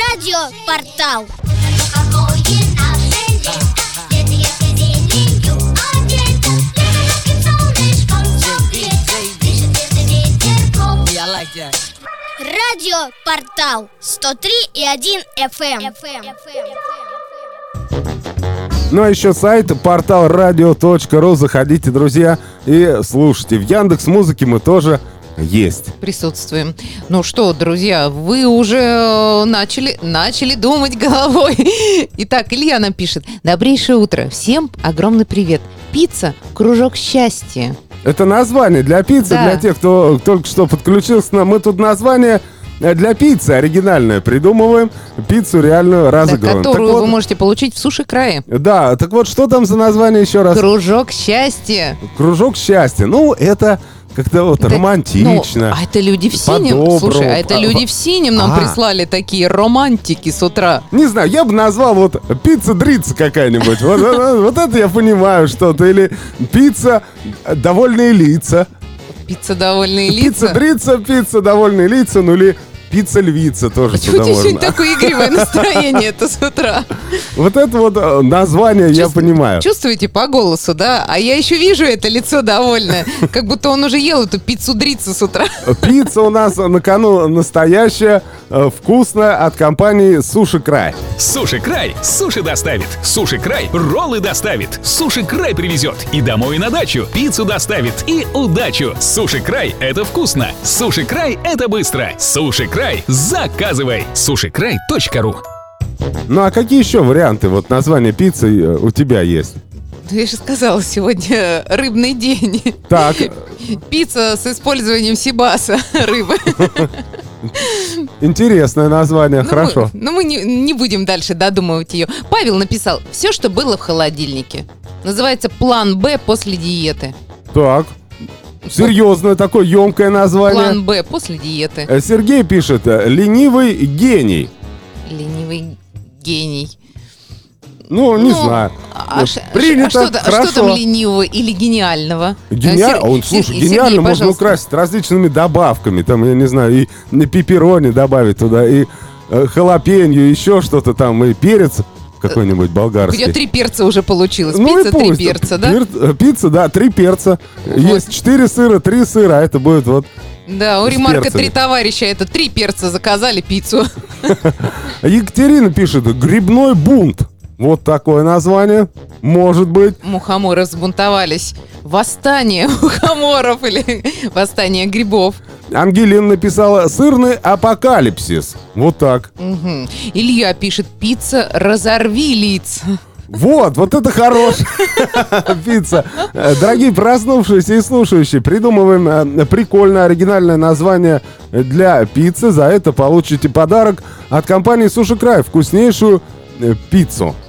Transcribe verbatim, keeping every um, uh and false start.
Радиопортал. Радиопортал сто три и один эф эм. Ну а еще сайт, портал радио точка ру. Заходите, друзья, и слушайте. В Яндекс.Музыке мы тоже есть. Присутствуем. Ну что, друзья, вы уже начали, начали думать головой. Итак, Илья нам пишет. Добрейшее утро. Всем огромный привет. Пицца «Кружок счастья». Это название для пиццы, Да. для тех, кто только что подключился к нам. Мы тут название для пиццы оригинальное придумываем. Пиццу реальную Да, разыгрываем. которую Так вот, вы можете получить в суши-крае. Да, так вот, что там за название еще раз? «Кружок счастья». Кружок счастья. Ну, это как-то вот Да, романтично. ну, а это люди в синем. По-доброму. Слушай, а это А, люди в синем нам а. прислали такие романтики с утра. Не знаю, я бы назвал вот пицца-дрица какая-нибудь. Вот, вот- вот это я понимаю что-то. Или пицца довольные лица. Пицца довольные лица. Пицца-дрица, пицца довольные лица. Ну или пицца-львица тоже А чего у туда тебя сегодня можно. такое игривое настроение это с утра? Вот это вот э, название я Чувств- понимаю. Чувствуете по голосу, да? А я еще вижу это лицо довольное. Как будто он уже ел эту пиццу-дрицу с утра. Пицца у нас на кону настоящая, э, вкусная, от компании «Суши Край». Суши Край суши доставит. Суши Край роллы доставит. Суши Край привезет и домой, и на дачу. Пиццу доставит и удачу. Суши Край — это вкусно. Суши Край — это быстро. Суши Край заказывай. суши край точка ру. Ну а какие еще варианты вот названия пиццы э, у тебя есть? Я же сказала, сегодня рыбный день. Так, Пицца с использованием сибаса рыбы. интересное название, Ну, хорошо. мы- Ну, мы не, не будем дальше додумывать ее. Павел написал «Все, что было в холодильнике». Называется «План Б после диеты». Так, серьезное такое емкое название. План Б после диеты. Э, Сергей пишет, э, ленивый гений. Ленивый гений. Ну, не Ну, знаю. А, ш- Принято, а что, та- а хорошо. что там ленивого или гениального? Гениаль... Сер- Он, Сер- слушай, Сергей, гениально можно пожалуйста. украсить различными добавками. Там, я не знаю, и на пепперони добавить туда, и э, халапеньо, еще что-то там, и перец какой-нибудь У болгарский. тебя три перца уже получилось. Ну и Пицца, три пусть. перца, да? Пир- э, Пицца, да, три перца. Есть четыре сыра, три сыра, а это будет вот... Да, у С Ремарка перцами. три товарища, это три перца заказали пиццу. Екатерина пишет, грибной бунт. Вот такое название, может быть. Мухоморы взбунтовались. Восстание мухоморов или восстание грибов. Ангелина написала сырный апокалипсис. Вот так. Мгм. Илья пишет «Пицца, разорви лиц». Вот, вот это хорошая пицца. Э, Дорогие проснувшиеся и слушающие, придумываем э, прикольное оригинальное название для пиццы. За это получите подарок от компании «Суши Край». Вкуснейшую э, пиццу.